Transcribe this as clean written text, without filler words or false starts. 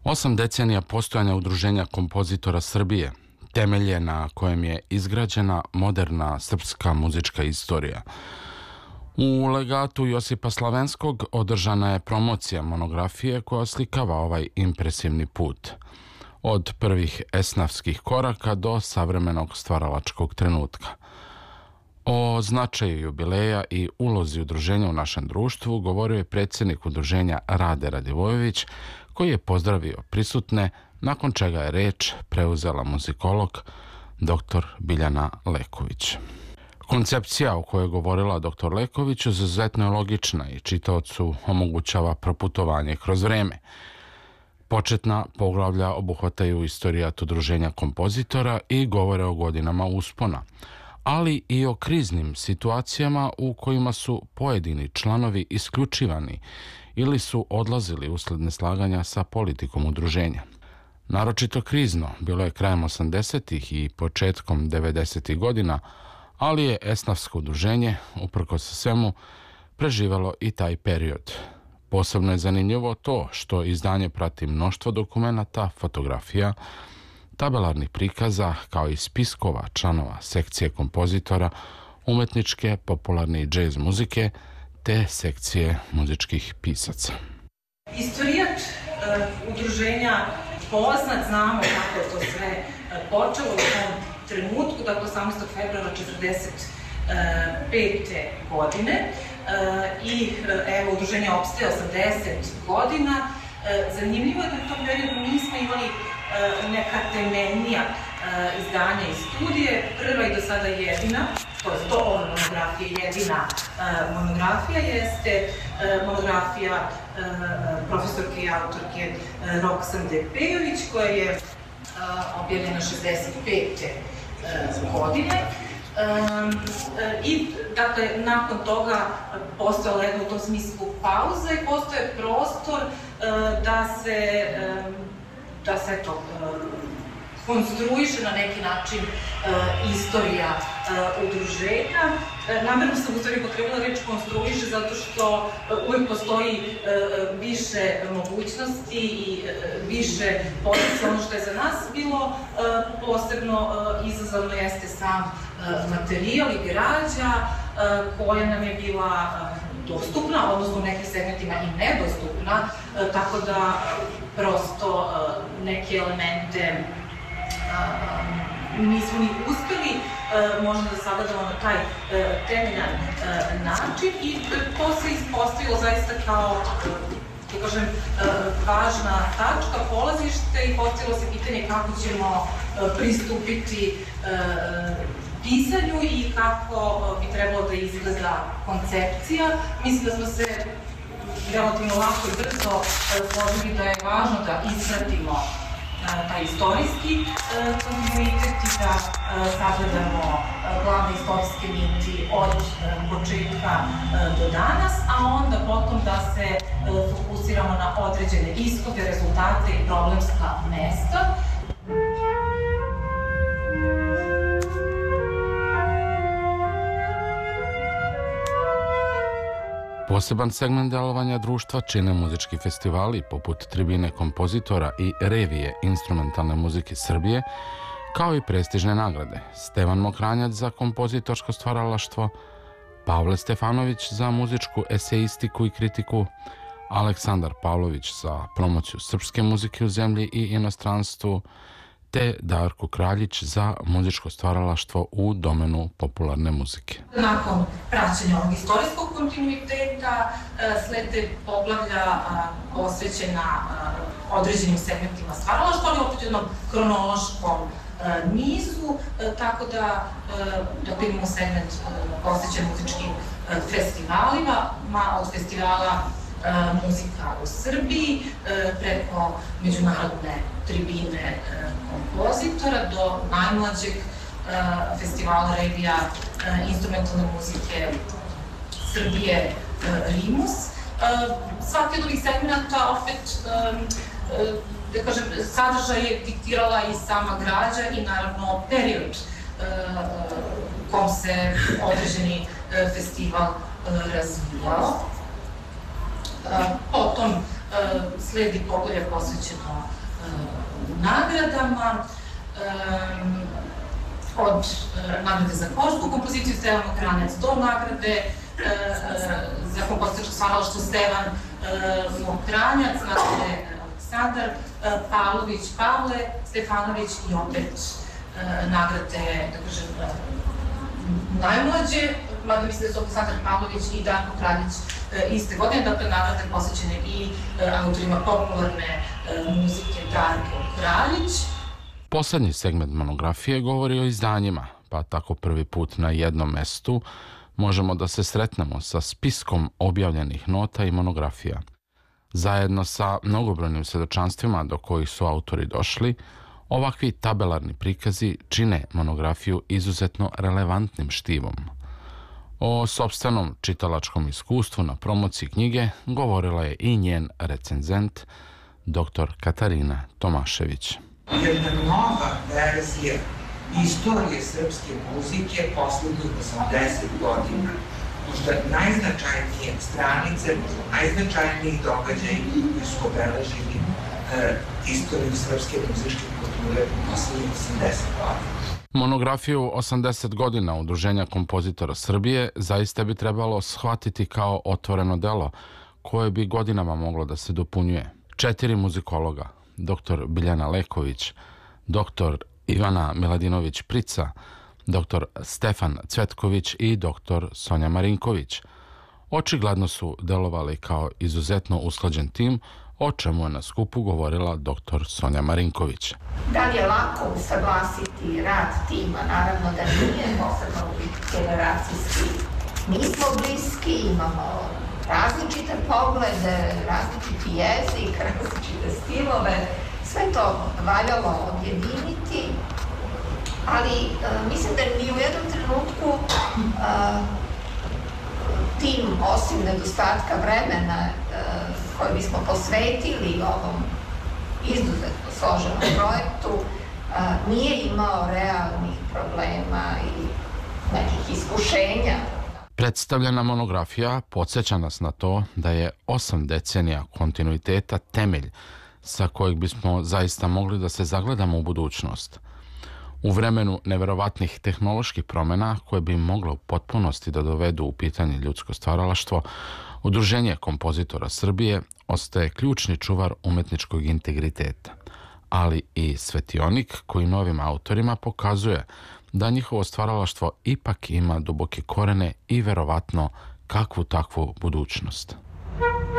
8 decenija postojanja Udruženja kompozitora Srbije, temelje na kojem je izgrađena moderna srpska muzička istorija. U legatu Josipa Slavenskog održana je promocija monografije koja oslikava ovaj impresivni put. Od prvih esnafskih koraka do savremenog stvaralačkog trenutka. O značaju jubileja i ulozi udruženja u našem društvu govorio je predsjednik udruženja Rade Radivojević, koji je pozdravio prisutne, nakon čega je reč preuzela muzikolog dr. Biljana Leković. Koncepcija o kojoj je govorila dr. Leković izuzetno je logična i čitaocu omogućava proputovanje kroz vreme. Početna poglavlja obuhvataju istorijat udruženja kompozitora i govore o godinama uspona, ali i o kriznim situacijama u kojima su pojedini članovi isključivani ili su odlazili usled neslaganja sa politikom udruženja. Naročito krizno bilo je krajem 80. i početkom 90. godina, ali je esnafsko udruženje, uprkos svemu, preživelo i taj period. Posebno je zanimljivo to što izdanje prati mnoštvo dokumenata, fotografija, tabelarnih prikaza, kao i spiskova članova sekcije kompozitora, umetničke, popularne i džez muzike, te sekcije muzičkih pisaca. Istorijat udruženja poznat, znamo kako je to sve počelo u tom trenutku, dakle 18. februara 1945. godine i evo, udruženje opstaje 80 godina. Zanimljivo je da u tom periodu nismo imali neka temeljnija izdanja i studije. Prva i do sada jedina, to je ova monografija, jedina monografija jeste monografija profesorke i autorke Roksande Pejović, koja je objavljena 65. godine. I, dakle, nakon toga postojala jedna u tom smislu pauza i postoje prostor da se to konstruiše na neki način istorija udruženja. Namerno sam u stvari potrebila reč konstruiše zato što uvijek postoji više mogućnosti i više pozicija. Ono što je za nas bilo posebno izazovno jeste sam materijal i građa koja nam je bila dostupna, odnosno u nekim segmentima i nedostupna, tako da prosto neke elemente nismo ni uspeli možda da sagledamo na taj temeljan način i to se ispostavilo zaista kao, da kažem, važna tačka, polazište i postavilo se pitanje kako ćemo pristupiti pisanju i kako bi trebalo da izgleda koncepcija. Mislim da smo se relativno lako i brzo složili da je važno da ispratimo taj istorijski kontinuitet i da sagledamo glavne istorijske niti od početka do danas, a onda potom da se fokusiramo na određene ishode, rezultate i problemska mesta. Poseban segment delovanja društva čine muzički festivali poput Tribine kompozitora i Revije instrumentalne muzike Srbije, kao i prestižne nagrade Stevan Mokranjac za kompozitorsko stvaralaštvo, Pavle Stefanović za muzičku eseistiku i kritiku, Aleksandar Pavlović za promociju srpske muzike u zemlji i inostranstvu, te Darko Kraljić za muzičko stvaralaštvo u domenu popularne muzike. Nakon praćenja ovog istorijskog kontinuiteta slede poglavlja posvećena određenim segmentima stvaralaštva, ali opet jednom kronološkom nizu, tako da imamo segment posvećen muzičkim festivalima, od festivala muzika u Srbiji, preko međunarodne tribine kompozitora do najmlađeg festivala Revija instrumentalne muzike Srbije Rimus. Svaki od ovih segmenta opet, da kažem, sadržaj je diktirala i sama građa i naravno period kom se određeni festival razvijao. Potom sledi poglavlje posvećeno nagradama, od nagrade za korsku kompoziciju Stevan Mokranjac do nagrade za kompozitorsko stvaralaštvo Stevan Mokranjac, nagrade Aleksandar Pavlović, Pavle Stefanović i opet nagrade, da kažem, najmlađe, mada mislim da su Aleksandar Pavlović i Darko Kraljić iste godine, dakle nagrade posvećene i autorima popularne muzike Darko Kraljić. Poslednji segment monografije govori o izdanjima, pa tako prvi put na jednom mestu možemo da se sretnemo sa spiskom objavljenih nota i monografija. Zajedno sa mnogobrojnim svedočanstvima do kojih su autori došli, ovakvi tabelarni prikazi čine monografiju izuzetno relevantnim štivom. O sopstvenom čitalačkom iskustvu na promociji knjige govorila je i njen recenzent, dr. Katarina Tomašević. Jedna nova verzija istorije srpske muzike poslednjih 80 godina. Možda najznačajnije stranice, možda najznačajniji događaji koji su obeležili istoriju srpske muzičke kulture u poslednjih 80 godina. Monografiju 80 godina Udruženja kompozitora Srbije zaista bi trebalo shvatiti kao otvoreno delo koje bi godinama moglo da se dopunjuje. 4 muzikologa, dr. Biljana Leković, dr. Ivana Miladinović-Prica, dr. Stefan Cvetković i dr. Sonja Marinković, očigledno su delovali kao izuzetno usklađen tim, o čemu je na skupu govorila dr. Sonja Marinković. Da li je lako usaglasiti rad tima? Naravno da nije, posebno generacijski. Nismo bliski, imamo različite poglede, različiti jezik, različite stilove. Sve to valjalo objediniti, ali mislim da ni u jednom trenutku tim, osim nedostatka vremena koje bismo posvetili ovom izuzetno složenom projektu, nije imao realnih problema i nekih iskušenja. Predstavljena monografija podsjeća nas na to da je 8 decenija kontinuiteta temelj sa kojeg bismo zaista mogli da se zagledamo u budućnost. U vremenu neverovatnih tehnoloških promjena koje bi mogle u potpunosti da dovedu u pitanje ljudsko stvaralaštvo, Udruženje kompozitora Srbije ostaje ključni čuvar umetničkog integriteta, ali i svetionik koji novim autorima pokazuje da njihovo stvaralaštvo ipak ima duboke korene i verovatno kakvu takvu budućnost.